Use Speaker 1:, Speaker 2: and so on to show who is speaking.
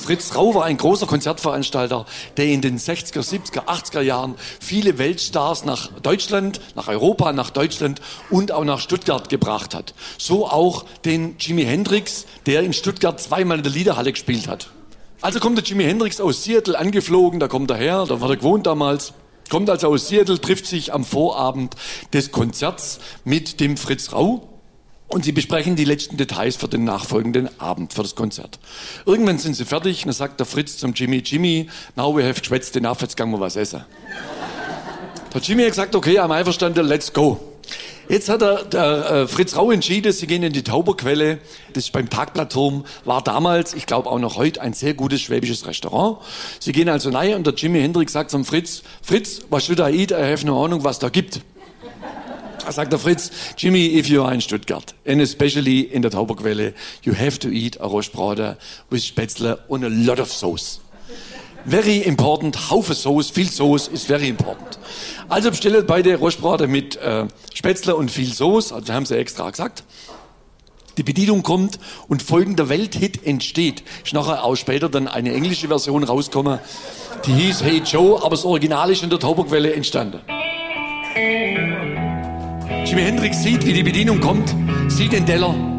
Speaker 1: Fritz Rau war ein großer Konzertveranstalter, der in den 60er, 70er, 80er Jahren viele Weltstars nach Deutschland, nach Europa, nach Deutschland und auch nach Stuttgart gebracht hat. So auch den Jimi Hendrix, der in Stuttgart zweimal in der Liederhalle gespielt hat. Also kommt der Jimi Hendrix aus Seattle angeflogen, da kommt er her, da war er gewohnt damals. Kommt also aus Seattle, trifft sich am Vorabend des Konzerts mit dem Fritz Rau. Und sie besprechen die letzten Details für den nachfolgenden Abend, für das Konzert. Irgendwann sind sie fertig, und dann sagt der Fritz zum Jimmy, Jimmy, now we have geschwätzt enough, jetzt gehen wir was essen. Der Jimmy hat gesagt, okay, I'm einverstanden, let's go. Jetzt hat der Fritz Rau entschieden, sie gehen in die Tauberquelle, das ist beim Parkplatzturm, war damals, ich glaube auch noch heute, ein sehr gutes schwäbisches Restaurant. Sie gehen also rein und der Jimi Hendrix sagt zum Fritz, what should I eat? I have no Ahnung, was da gibt. Da sagt der Fritz, Jimmy, if you are in Stuttgart, and especially in der Tauberquelle, you have to eat a Rostbraten with Spätzle and a lot of sauce. Very important, Haufe Sauce, viel Sauce ist very important. Also bestellt beide Rostbraten mit Spätzle und viel Sauce, also haben sie extra gesagt. Die Bedienung kommt und folgender Welthit entsteht. Ist nachher auch später dann eine englische Version rausgekommen, die hieß Hey Joe, aber das Original ist in der Tauberquelle entstanden. Jimi Hendrix sieht, wie die Bedienung kommt, sieht den Teller